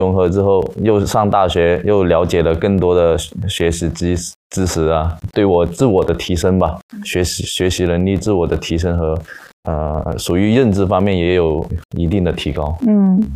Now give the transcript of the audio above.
融合之后，又上大学，又了解了更多的学习知识啊，对我自我的提升吧，学习能力自我的提升和属于认知方面也有一定的提高。